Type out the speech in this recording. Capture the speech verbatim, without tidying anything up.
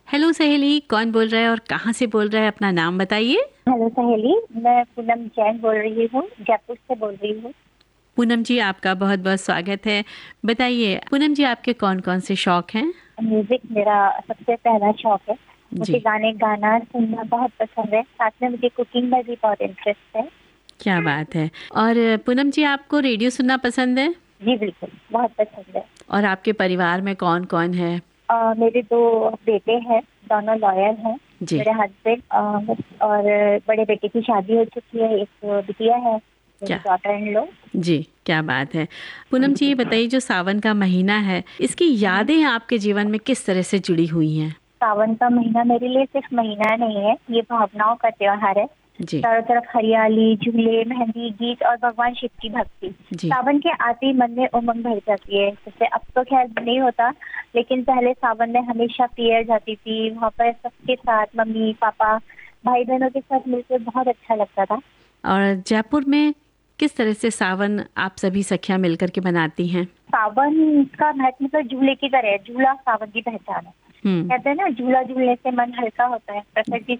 Hello सहेली, कौन बोल रहा है और कहाँ से बोल रहा है? अपना नाम बताइए। हेलो सहेली। मैं पूनम जैन बोल रही हूँ, जयपुर से बोल रही हूँ। पूनम जी, आपका बहुत बहुत स्वागत है। बताइए पूनम जी, आपके कौन कौन से शौक हैं? म्यूजिक मेरा सबसे पहला शौक है। मुझे जी, गाने गाना सुनना बहुत पसंद है, साथ में मुझे कुकिंग में भी बहुत इंटरेस्ट है। क्या बात है। और पूनम जी, आपको रेडियो सुनना पसंद है? जी बिल्कुल, बहुत पसंद है। और आपके परिवार में कौन कौन है? अ, मेरे दो बेटे हैं, दोनों लॉयर हैं। जी, मेरे हस्बैंड और बड़े बेटे की शादी हो चुकी है, एक बिटिया है, मेरी क्या डॉटर इन लो। जी, क्या बात है। पूनम जी, ये बताइए, जो सावन का महीना है, इसकी यादें आपके जीवन में किस तरह से जुड़ी हुई हैं? सावन का महीना मेरे लिए सिर्फ महीना नहीं है, ये भावनाओं का त्योहार है। जी, चारों तरफ हरियाली, झूले, मेहंदी, गीत और भगवान शिव की भक्ति। जी, सावन के आते ही मन में उमंग भर जाती है। जैसे अब तो खैर नहीं होता, लेकिन पहले सावन में हमेशा पियर जाती थी, वहाँ पर सबके साथ मम्मी पापा भाई बहनों के साथ मिलकर बहुत अच्छा लगता था। और जयपुर में किस तरह से सावन आप सभी सखियां मिलकर के मनाती हैं? सावन का महत्व तो झूले की तरह है, झूला सावन की पहचान है। हम्म। कहते हैं ना, झूला झूलने से मन हल्का होता है, प्रकृति